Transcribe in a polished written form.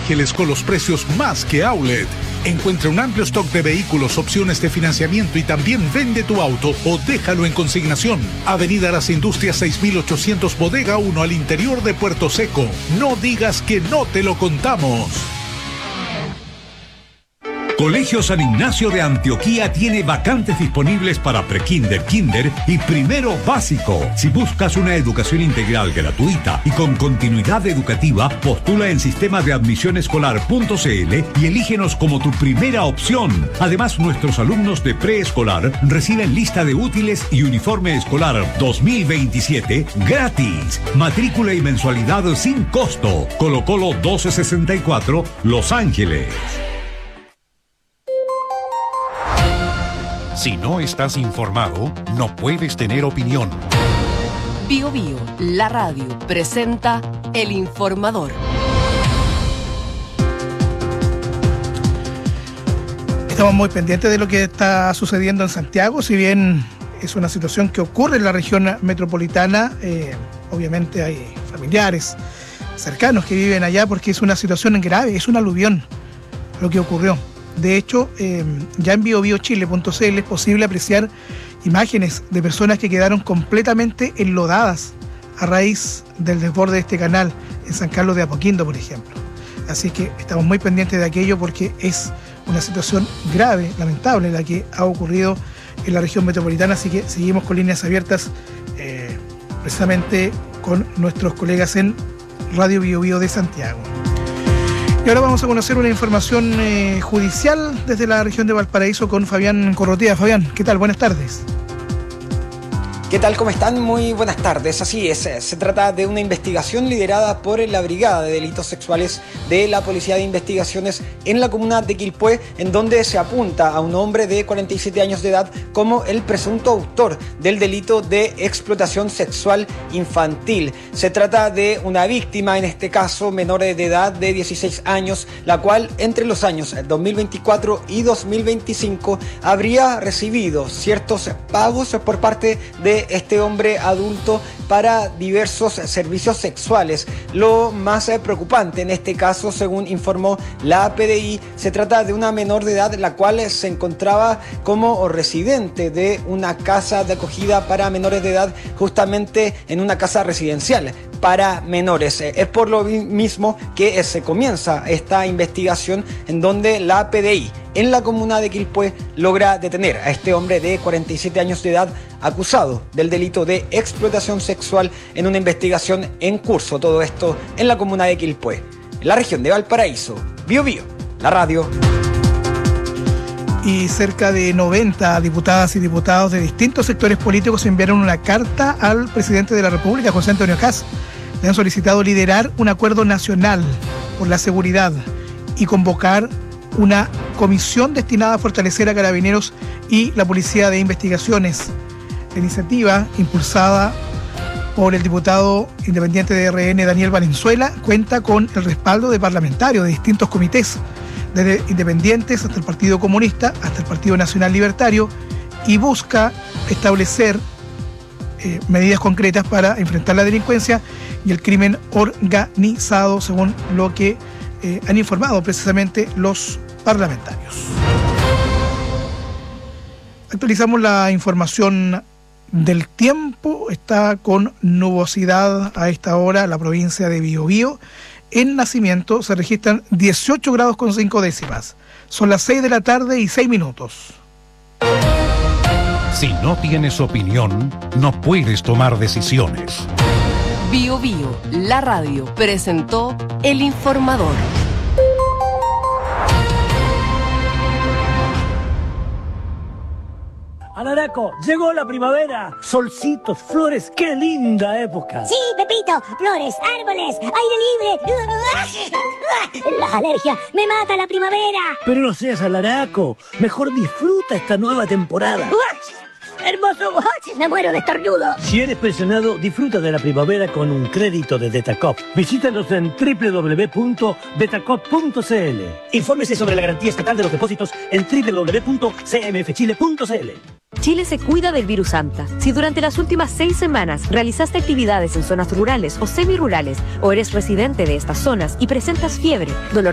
Ángeles con los precios más que outlet. Encuentra un amplio stock de vehículos, opciones de financiamiento y también vende tu auto o déjalo en consignación. Avenida Las Industrias 6800 Bodega 1 al interior de Puerto Seco. No digas que no te lo contamos. Colegio San Ignacio de Antioquía tiene vacantes disponibles para prekinder, kinder y primero básico. Si buscas una educación integral gratuita y con continuidad educativa, postula en sistemadeadmisionescolar.cl y elígenos como tu primera opción. Además, nuestros alumnos de preescolar reciben lista de útiles y uniforme escolar 2027 gratis. Matrícula y mensualidad sin costo. Colo Colo 1264, Los Ángeles. Si no estás informado, no puedes tener opinión. Bio Bio, la radio, presenta El Informador. Estamos muy pendientes de lo que está sucediendo en Santiago, si bien es una situación que ocurre en la región metropolitana, obviamente hay familiares cercanos que viven allá porque es una situación grave, es un aluvión lo que ocurrió. De hecho, ya en biobiochile.cl es posible apreciar imágenes de personas que quedaron completamente enlodadas a raíz del desborde de este canal en San Carlos de Apoquindo, por ejemplo. Así que estamos muy pendientes de aquello porque es una situación grave, lamentable, la que ha ocurrido en la región metropolitana. Así que seguimos con líneas abiertas precisamente con nuestros colegas en Radio Bio Bio de Santiago. Y ahora vamos a conocer una información judicial desde la región de Valparaíso con Fabián Corrotea. Fabián, ¿qué tal? Buenas tardes. ¿Qué tal? ¿Cómo están? Muy buenas tardes. Así es, se trata de una investigación liderada por la Brigada de Delitos Sexuales de la Policía de Investigaciones en la comuna de Quilpué, en donde se apunta a un hombre de 47 años de edad como el presunto autor del delito de explotación sexual infantil. Se trata de una víctima, en este caso menor de edad de 16 años, la cual entre los años 2024 y 2025 habría recibido ciertos pagos por parte de este hombre adulto para diversos servicios sexuales. Lo más preocupante en este caso, según informó la PDI, se trata de una menor de edad la cual se encontraba como residente de una casa de acogida para menores de edad, justamente en una casa residencial para menores. Es por lo mismo que se comienza esta investigación en donde la PDI en la comuna de Quilpué logra detener a este hombre de 47 años de edad acusado del delito de explotación sexual en una investigación en curso. Todo esto en la comuna de Quilpué, en la región de Valparaíso. Bio Bio, la radio. Y cerca de 90 diputadas y diputados de distintos sectores políticos enviaron una carta al presidente de la República, José Antonio Kast. Le han solicitado liderar un acuerdo nacional por la seguridad y convocar una comisión destinada a fortalecer a Carabineros y la Policía de Investigaciones. La iniciativa, impulsada por el diputado independiente de RN, Daniel Valenzuela, cuenta con el respaldo de parlamentarios de distintos comités, desde independientes hasta el Partido Comunista, hasta el Partido Nacional Libertario, y busca establecer medidas concretas para enfrentar la delincuencia y el crimen organizado, según lo que han informado precisamente los parlamentarios. Actualizamos la información del tiempo. Está con nubosidad a esta hora la provincia de Biobío. En Nacimiento se registran 18 grados con 5 décimas. Son las 6 de la tarde y 6 minutos. Si no tienes opinión, no puedes tomar decisiones. Bio Bio, la radio, presentó El Informador. Alaraco, llegó la primavera. Solcitos, flores, qué linda época. Sí, Pepito, flores, árboles, aire libre. Las alergias, me mata la primavera. Pero no seas alaraco, mejor disfruta esta nueva temporada. Hermoso, me muero de estornudo. Si eres pensionado, disfruta de la primavera con un crédito de Detacop. Visítanos en www.detacop.cl. Infórmese sobre la garantía estatal de los depósitos en www.cmfchile.cl. Chile se cuida del virus Anta. Si durante las últimas 6 semanas realizaste actividades en zonas rurales o semirurales o eres residente de estas zonas y presentas fiebre, dolor